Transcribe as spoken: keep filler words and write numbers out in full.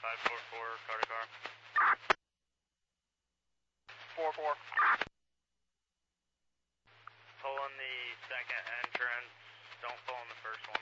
five four four, car to car. four four. Pull in the second entrance, don't pull in the first one.